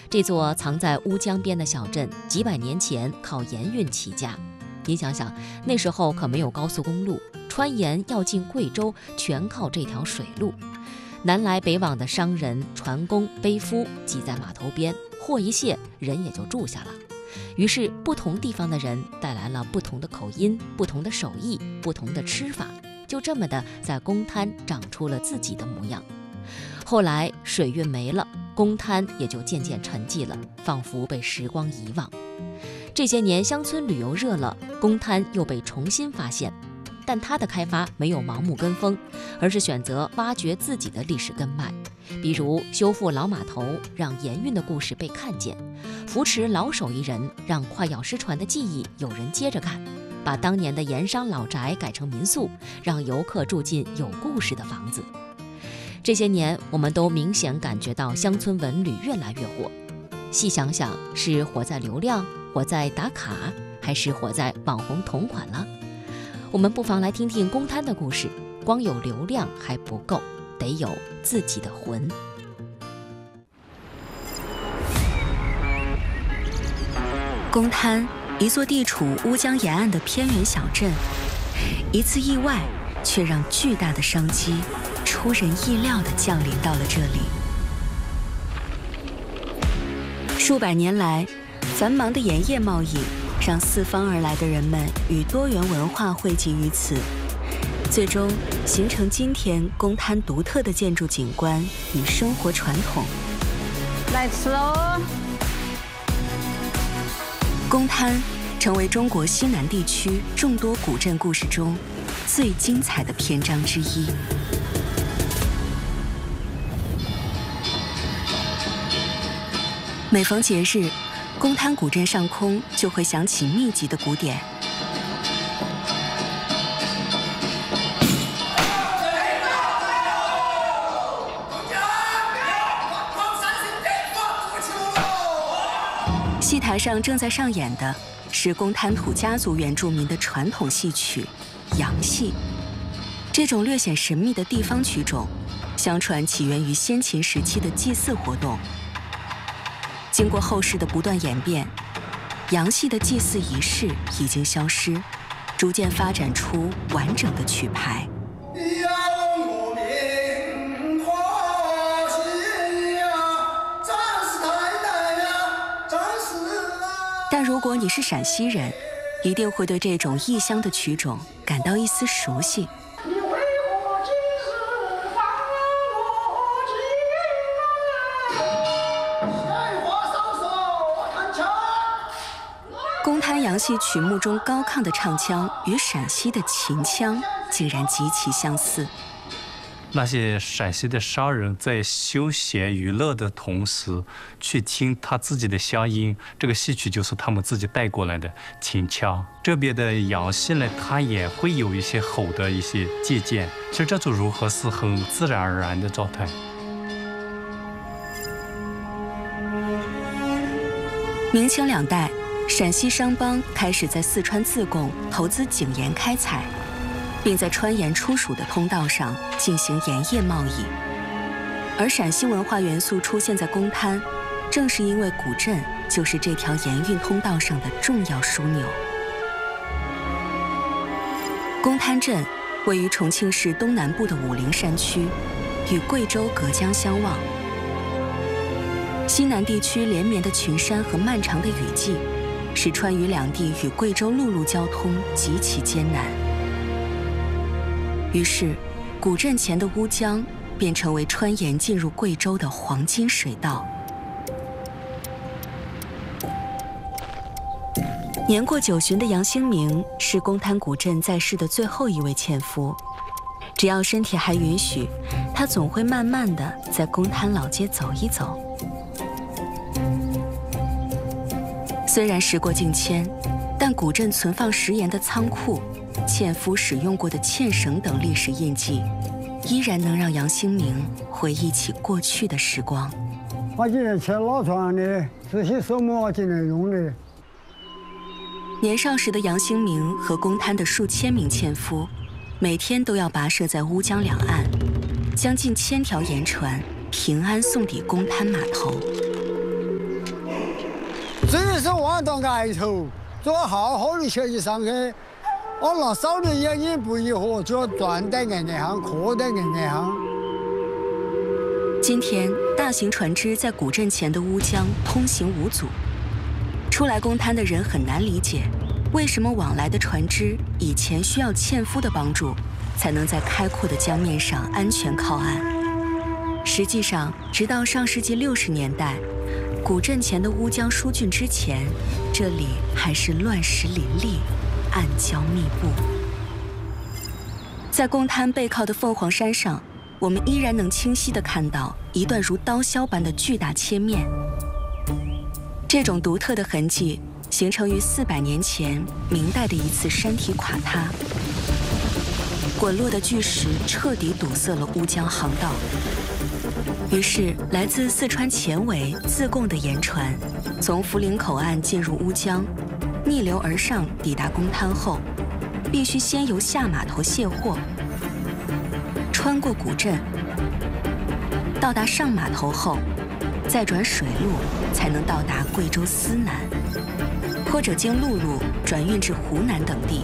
这座藏在乌江边的小镇，几百年前靠盐运起家。您想想，那时候可没有高速公路，穿盐要进贵州，全靠这条水路。南来北往的商人、船工、背夫挤在码头边，货一卸，人也就住下了。于是，不同地方的人带来了不同的口音、不同的手艺、不同的吃法，就这么的在公滩长出了自己的模样。后来水运没了，公滩也就渐渐沉寂了，仿佛被时光遗忘。这些年乡村旅游热了，公滩又被重新发现，但它的开发没有盲目跟风，而是选择挖掘自己的历史根脉，比如修复老码头，让盐运的故事被看见；扶持老手艺人，让快要失传的技艺有人接着干；把当年的盐商老宅改成民宿，让游客住进有故事的房子。这些年，我们都明显感觉到乡村文旅越来越火。细想想，是火在流量，火在打卡，还是火在网红同款了？我们不妨来听听公滩的故事。光有流量还不够，得有自己的魂。 公滩，一座地处乌江沿岸的偏远小镇，一次意外却让巨大的商机出人意料地降临到了这里。数百年来，繁忙的盐业贸易让四方而来的人们与多元文化汇集于此，最终形成今天公滩独特的建筑景观与生活传统。 来吃喽！ 公滩成为中国西南地区众多古镇故事中最精彩的篇章之一。每逢节日，公滩古镇上空就会响起密集的鼓点。戏台上正在上演的是公滩土家族原住民的传统戏曲杨戏。这种略显神秘的地方曲种，相传起源于先秦时期的祭祀活动。经过后世的不断演变，杨戏的祭祀仪式已经消失，逐渐发展出完整的曲牌。但如果你是陕西人，一定会对这种异乡的曲种感到一丝熟悉。公滩杨戏曲目中高亢的唱腔与陕西的秦腔竟然极其相似。 那些陕西的商人在休闲娱乐的同时去听他自己的乡音，这个戏曲就是他们自己带过来的秦腔。这边的杨戏呢，它也会有一些吼的一些借鉴，其实这种融合是很自然而然的状态。 明清两代，陕西商帮开始在四川自贡投资井盐开采，并在川盐出蜀的通道上进行盐业贸易。而陕西文化元素出现在公滩，正是因为古镇就是这条盐运通道上的重要枢纽。公滩镇位于重庆市东南部的武陵山区，与贵州隔江相望。西南地区连绵的群山和漫长的雨季，使川渝两地与贵州陆路交通极其艰难。于是，古镇前的乌江便成为川盐进入贵州的黄金水道。年过90的杨兴明是公滩古镇在世的最后一位纤夫。只要身体还允许，他总会慢慢地在公滩老街走一走。虽然时过境迁，但古镇存放食盐的仓库、纤夫使用过的纤绳等历史印记，依然能让杨兴明回忆起过去的时光。 我今天吃老床的，这些什么我今天用的。 年少时的杨兴明和公滩的数千名纤夫，每天都要跋涉在乌江两岸，将近1000条盐船平安送抵公滩码头。 放到外头，做好好的学习上去。我那少年眼睛不一合，就要断在眼行，磕在眼行。 今天，大型船只在古镇前的乌江通行无阻，出来公滩的人很难理解，为什么往来的船只以前需要纤夫的帮助，才能在开阔的江面上安全靠岸。实际上，直到上世纪60年代，古镇前的乌江疏浚之前，这里还是乱石林立，暗礁密布。在公滩背靠的凤凰山上，我们依然能清晰地看到一段如刀削般的巨大切面。这种独特的痕迹形成于400年前明代的一次山体垮塌，滚落的巨石彻底堵塞了乌江航道。于是，来自四川前围自贡的盐船，从涪陵口岸进入乌江，逆流而上抵达公滩后，必须先由下码头卸货，穿过古镇，到达上码头后，再转水路才能到达贵州思南，或者经陆路转运至湖南等地。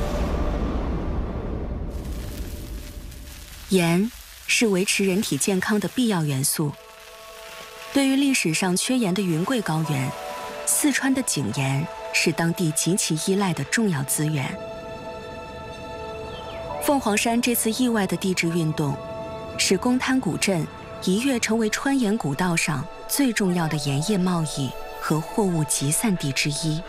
盐是维持人体健康的必要元素。对于历史上缺盐的云贵高原，四川的井盐是当地极其依赖的重要资源。凤凰山这次意外的地质运动，使公滩古镇一跃成为川盐古道上最重要的盐业贸易和货物集散地之一。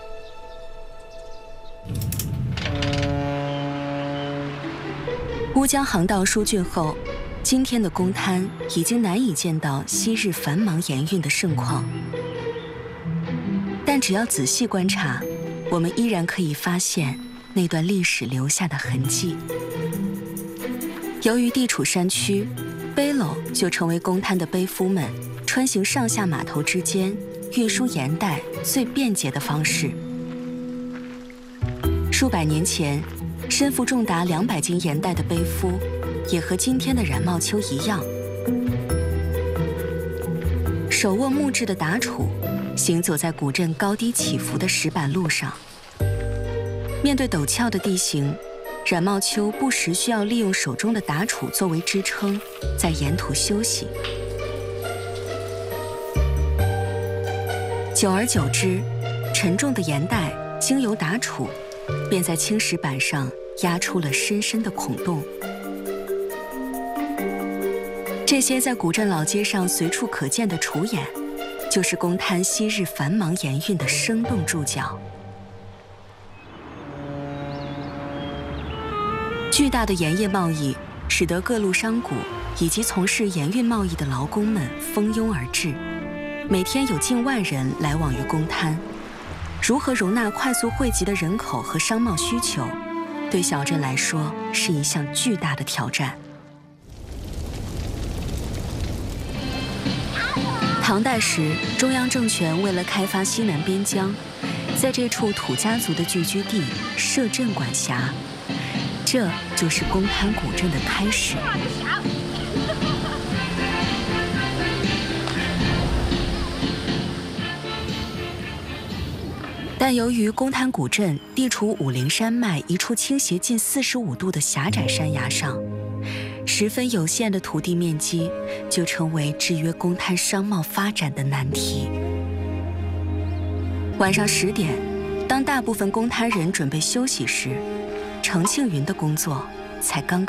乌江航道疏浚后，今天的公滩已经难以见到昔日繁忙盐运的盛况。但只要仔细观察，我们依然可以发现那段历史留下的痕迹。由于地处山区，背篓就成为公滩的背夫们穿行上下码头之间运输盐袋最便捷的方式。数百年前，身负重达200斤盐袋的背夫，也和今天的冉茂秋一样，手握木质的打杵，行走在古镇高低起伏的石板路上。面对陡峭的地形，冉茂秋不时需要利用手中的打杵作为支撑，在沿途休息。久而久之，沉重的盐袋经由打杵，便在青石板上压出了深深的孔洞。这些在古镇老街上随处可见的杵眼，就是公滩昔日繁忙盐运的生动注脚。巨大的盐业贸易使得各路商贾以及从事盐运贸易的劳工们蜂拥而至，每天有近万人来往于公滩。如何容纳快速汇集的人口和商贸需求，对小镇来说是一项巨大的挑战。唐代时，中央政权为了开发西南边疆，在这处土家族的聚居地设镇管辖，这就是公滩古镇的开始。但由于公滩古镇地处武陵山脉一处倾斜近45度的狭窄山崖上，十分有限的土地面积就成为制约公滩商贸发展的难题。晚上10点，当大部分公滩人准备休息时，程庆云的工作才刚